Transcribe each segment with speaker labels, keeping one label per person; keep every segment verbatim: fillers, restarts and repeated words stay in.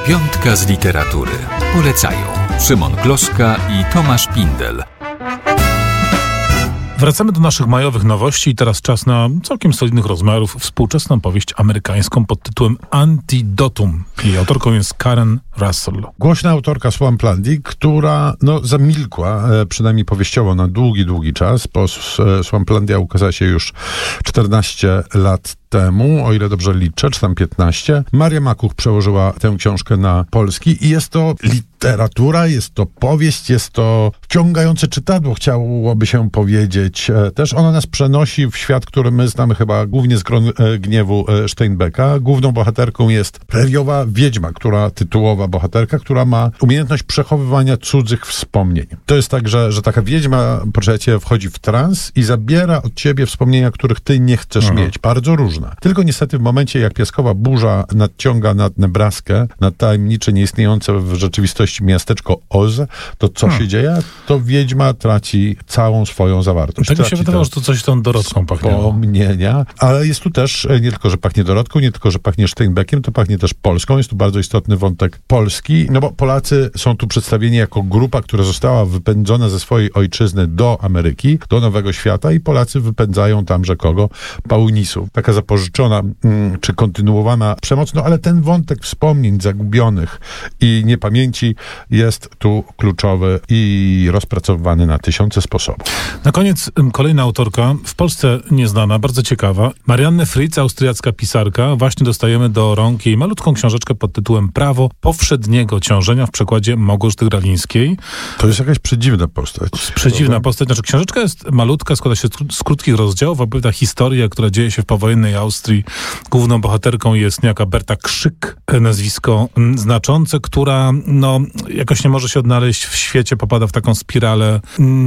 Speaker 1: Piątka z literatury. Polecają Szymon Gloszka i Tomasz Pindel.
Speaker 2: Wracamy do naszych majowych nowości i teraz czas na całkiem solidnych rozmiarów współczesną powieść amerykańską pod tytułem Antidotum. Jej autorką jest Karen Russell.
Speaker 3: Głośna autorka Swamplandii, która no, zamilkła, e, przynajmniej powieściowo, na długi, długi czas, bo e, Swamplandia ukazała się już czternaście lat temu, o ile dobrze liczę, czy tam piętnaście. Maria Makuch przełożyła tę książkę na polski i jest to literatura, jest to powieść, jest to wciągające czytadło, chciałoby się powiedzieć. Też ona nas przenosi w świat, który my znamy chyba głównie z Gron Gniewu Steinbecka. Główną bohaterką jest preriowa wiedźma, która tytułowa bohaterka, która ma umiejętność przechowywania cudzych wspomnień. To jest tak, że, że taka wiedźma, proszę cię, wchodzi w trans i zabiera od ciebie wspomnienia, których ty nie chcesz Aha. mieć. Bardzo różne. Tylko niestety w momencie, jak piaskowa burza nadciąga nad Nebraskę, nad tajemnicze, nieistniejące w rzeczywistości miasteczko Oz, to co hmm. się dzieje? To wiedźma traci całą swoją zawartość.
Speaker 2: Tak mi się wydawało, że to coś tą Dorotką pachniało.
Speaker 3: Wspomnienia, ale jest tu też nie tylko, że pachnie Dorotką, nie tylko, że pachnie Steinbeckiem, to pachnie też Polską. Jest tu bardzo istotny wątek Polski, no bo Polacy są tu przedstawieni jako grupa, która została wypędzona ze swojej ojczyzny do Ameryki, do Nowego Świata i Polacy wypędzają tamże kogo? Paunisów. Taka zapożyczona mm, czy kontynuowana przemoc, no ale ten wątek wspomnień zagubionych i niepamięci jest tu kluczowy i rozpracowywany na tysiące sposobów.
Speaker 2: Na koniec kolejna autorka, w Polsce nieznana, bardzo ciekawa. Marianne Fritz, austriacka pisarka. Właśnie dostajemy do rąk jej malutką książeczkę pod tytułem Prawo powszedniego ciążenia w przekładzie Małgorzaty Gralińskiej.
Speaker 3: To jest jakaś przedziwna postać.
Speaker 2: Przedziwna postać. Znaczy książeczka jest malutka, składa się z krótkich rozdziałów, opowiada historię, która dzieje się w powojennej Austrii. Główną bohaterką jest niejaka Berta Krzyk, nazwisko znaczące, która no, jakoś nie może się odnaleźć w świecie, popada w taką spiralę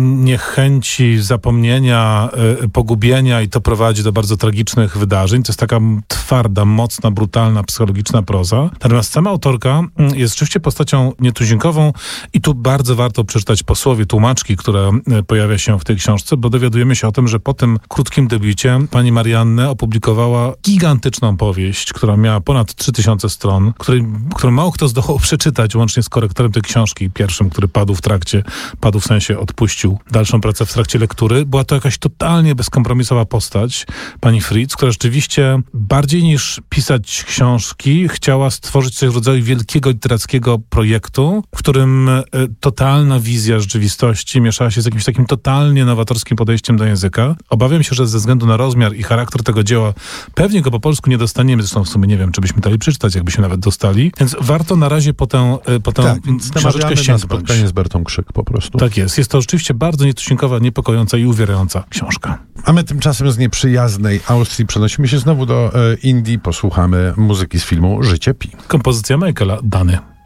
Speaker 2: niechęci, zapomnienia, pogubienia i to prowadzi do bardzo tragicznych wydarzeń. To jest taka twarda, mocna, brutalna, psychologiczna proza. Natomiast sama autorka jest rzeczywiście postacią nietuzinkową i tu bardzo warto przeczytać posłowie tłumaczki, która pojawia się w tej książce, bo dowiadujemy się o tym, że po tym krótkim debiucie pani Marianne opublikowała gigantyczną powieść, która miała ponad trzy tysiące stron, której, którą mało kto zdołał przeczytać, łącznie z korektorem tej książki, pierwszym, który padł w trakcie, padł w sensie odpuścił dalszą pracę w trakcie lektury. Była to jakaś totalnie bezkompromisowa postać, pani Fritz, która rzeczywiście bardziej niż pisać książki, chciała stworzyć coś w rodzaju wielkiego literackiego projektu, w którym y, totalna wizja rzeczywistości mieszała się z jakimś takim totalnie nowatorskim podejściem do języka. Obawiam się, że ze względu na rozmiar i charakter tego dzieła pewnie go po polsku nie dostaniemy, zresztą w sumie nie wiem, czy byśmy dali przeczytać, jakbyśmy nawet dostali. Więc warto na razie po tę, po tę
Speaker 3: tak,
Speaker 2: książeczkę sięgnąć.
Speaker 3: Na spotkanie z Bertą Krzyk po prostu.
Speaker 2: Tak jest. Jest to rzeczywiście bardzo nietuzinkowa, niepokojąca i uwierająca książka.
Speaker 3: A my tymczasem z nieprzyjaznej Austrii przenosimy się znowu do e, Indii. Posłuchamy muzyki z filmu Życie Pi.
Speaker 2: Kompozycja Michaela Dany.